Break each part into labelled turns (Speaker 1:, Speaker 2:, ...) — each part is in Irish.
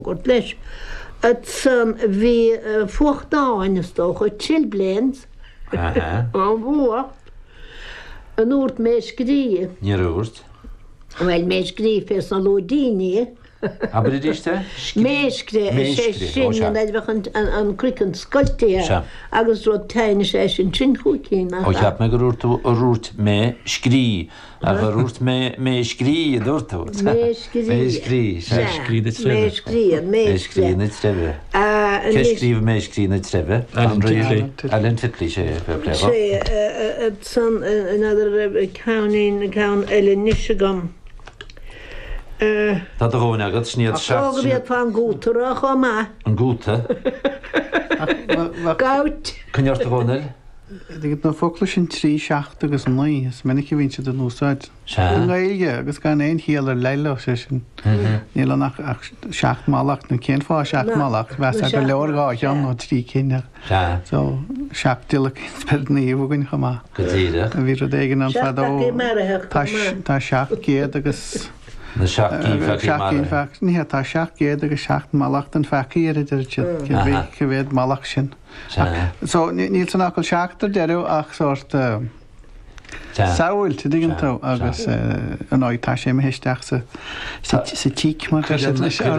Speaker 1: Kort leis. San bhí fuchtdáin is tó chu tilbléins an bhua an úirt mééis grí.
Speaker 2: Ní úirt?
Speaker 1: Bhfuil mééis grí fés an lódíine.
Speaker 2: Abríiste?
Speaker 1: Méisgré sé sin an crican scoiltíar agus ru taine sé sin sin chuúcína.
Speaker 2: Ó cheap me gur rút mé scrí a gur rút mé scrí a dúirtú. Mé scrí na trebe. Ke scríb mé scrí na trebe Allen Titley sé pe.
Speaker 1: sé san another counting count eile nisegam.
Speaker 2: Tá aróin agad sníad
Speaker 1: Ága bhíad fá an gútarach ó má.
Speaker 2: An gúta?
Speaker 1: Gaut.
Speaker 2: Cynneart arónil?
Speaker 3: Digad na fócla sin 3-7 agus 9 is minic i bhín siad an úsáid. An gaige agus gan éon híal ar leile sé sin. Níl nach 7 málacht na cén fá 7 málacht bheits a go leorgáid an ó 3 cíine. So 7 diach per níomh gin chumá.
Speaker 2: Go tíide?
Speaker 3: A bhí a dégan an fadó tá 7 géad agus
Speaker 2: na 7
Speaker 3: feach ní tá 7 géad agus 7 málacht an fechaí ar idir go bhéad málacht sin. So níl san acail 7 deú ach sort saoil te digantá agus an áidtá sé héisteach sa tíic mar
Speaker 2: chuidir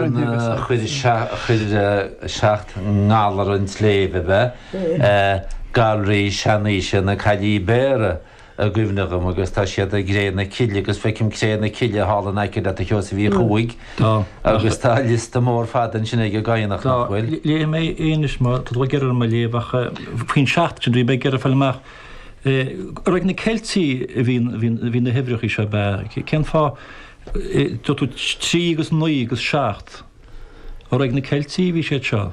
Speaker 2: 7 ngálar an sléve be galraí seanaí sin na cailí béire a gúbnagam agus tá siad a gréna ciile agus fecim créna ciile hála neice a teos a bhí chuig agus tá lista mór fadan sin ag gaianach nachhfuil.
Speaker 4: Lé mé éis má tá gear me léomhacha faoin 7 sin be gear fellach. Roiig na Celtí hí na hebreach se be. Cen fá tú 3 agus 9 agus 7. Roiig na Celtí hí sé seo.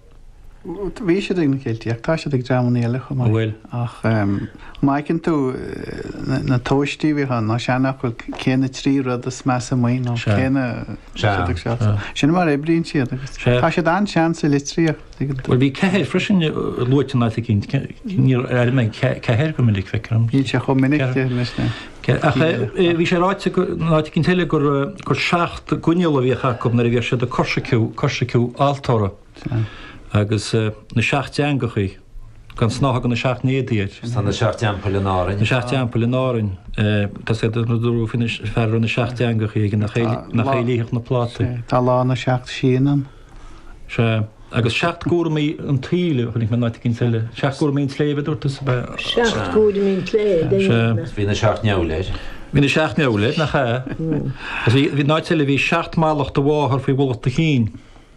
Speaker 3: Bhí sé na Celtíach tá sé ag deamanéile chu bhfuil ach maicinn tú na tóistí bhí ná seannach chuil céna 3 rud is me mí nó chéna sin mar ébríonn siad tá sé an sean sa litríoch.
Speaker 4: Bhil bhí cehéir frisin luitená cinn mé cehéir go minic fecem.
Speaker 3: Í sé chu minic leisna.
Speaker 4: Bhí sé ráite ná cinn teile gur 7 gúneala bhíocha gom na bhíar sé de corsaciú altóra. Agus na 7 angachaí gan snáth gan na 7 néadíad.
Speaker 2: Tá na 7 ampulinárin.
Speaker 4: Na 7 ampulinárin Tá sé na dúrú fin ferú na 7 angachaí nach chéilíoch na pláta.
Speaker 3: Tá lá na 7 síanam.
Speaker 4: Se agus 7 gúramí an tíle chunig me náit cinn teile. 7 gúramí sléibh dúirtas be.
Speaker 1: 7 gúramí sléibh.
Speaker 2: Bhí na 7 neolaid.
Speaker 4: Bhí na 7 neolaid nach cha. Bhí náit teile bhí 7 málacht do bháthar faoi bhla a chin.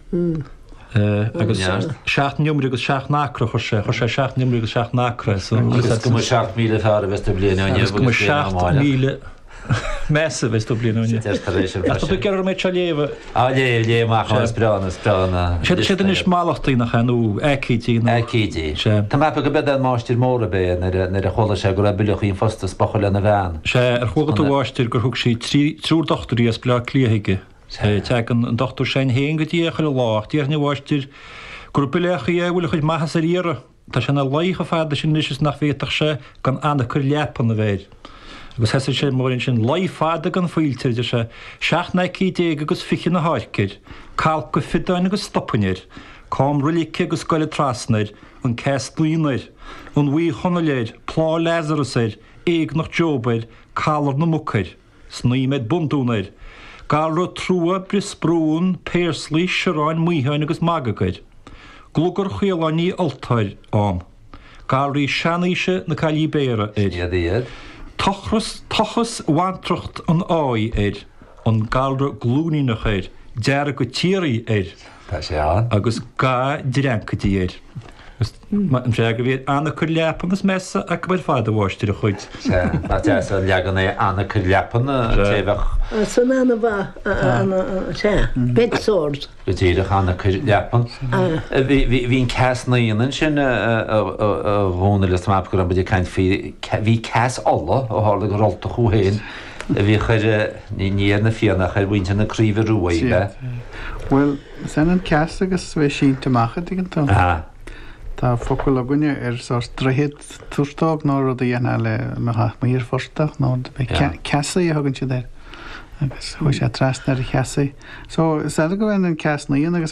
Speaker 4: Agus 7 numru agus 7 nácra chu sé 7 numru agus 7 nácra.
Speaker 2: Go 7 míle fear a bheits bliana
Speaker 4: go 7 míle mesa bheits bliana. Tá gear méid se léomh.
Speaker 2: léomach breanna.
Speaker 4: sé is máachtaí nach anú écítí.
Speaker 2: Tá me go bed an máistír móra bé nar a chola sé gur a buochaín fosta spachol lena bhean.
Speaker 4: sé ar chugad bháistír gur thug sí trúr dochtarí as bla clíthaige. Te an dochtú sé héon go dtí chu lácht, tíar na bháistír gur bulecha bhfuil chuid maithas ar íire. Tá sé na leicha fáda sin níos nach bhéach sé gan anna chur lepan na bhéir. Agus heasa sé mórin sin leifáda gan foiiltir de sé 7 cídé agus fichi na háircir, cáil go fidáin agus stoppainir, cá rulice agus goile trasnaid, an cés líanaid, an bhuí chonaléid, plá lézarasaid, éag nach jobaid, cálar na mucaid, sníimeid bundúnaid, Galra trúa brisbrún, péirslí, seráin, muíhain agus magagaid. Glúgur chualaní altáid an. Galraí seanaise na cailí béire éid. Tochas wantracht an áid éid. An galra glúnínach éid. Deara go tíirí éid.
Speaker 2: Tá sé an.
Speaker 4: Agus gá direncatí éid. sé go bhíad anna chur lepan is mesa a go bfuil fád bháistíir a chuid.
Speaker 2: Tá legan é anna chur lepan téheh.
Speaker 1: San anna bh sé bedsord.
Speaker 2: Gotíireach anna chur lepan. Bhín ceas naíonann sin bhóna le map go an bud caiin bhí ceas alla ó hála go rolta chuhéin. Bhí chuir níana fianna chuir bhainte na críomh ruaile.
Speaker 3: Well, san an ceas agus bheith síntaach an tá. Tá focail a gine strahéad túrtág ná a dhéana le maíar forsteach ná ceasa a hagann si déir. agus bhui sé trasnar a cheasa. So is go bhhain an ceasnaíon agus